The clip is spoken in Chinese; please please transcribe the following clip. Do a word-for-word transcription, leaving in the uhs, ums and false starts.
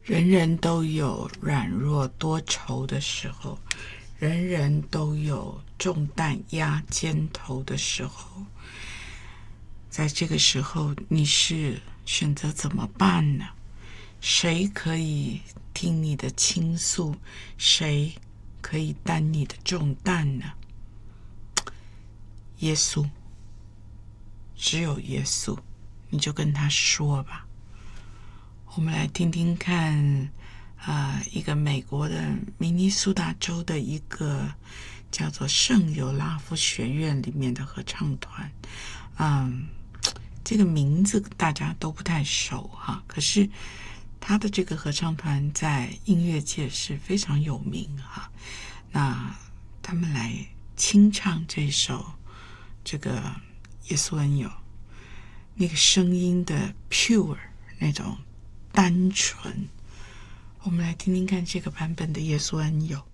人人都有软弱多愁的时候，人人都有重担压肩头的时候。在这个时候，你是选择怎么办呢？谁可以听你的倾诉？谁可以担你的重担呢？耶稣，只有耶稣，你就跟他说吧。我们来听听看，呃，一个美国的明尼苏达州的一个叫做圣尤拉夫学院里面的合唱团，嗯，这个名字大家都不太熟哈，可是他的这个合唱团在音乐界是非常有名哈。那他们来清唱这首这个耶稣恩友，那个声音的 pure 那种单纯，我们来听听看这个版本的耶稣恩友。